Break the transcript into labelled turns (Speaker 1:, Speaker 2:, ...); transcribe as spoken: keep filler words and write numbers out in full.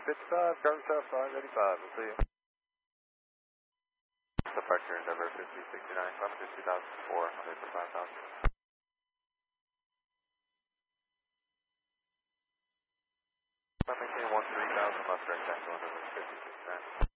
Speaker 1: fifty-five, Carver South five eighty-five, we'll see you. Departure Endeavor fifty sixty-nine, kilometers two thousand four, hundred for five thousand. Maintain one three thousand, left direct angle, Endeavor fifty sixty-nine.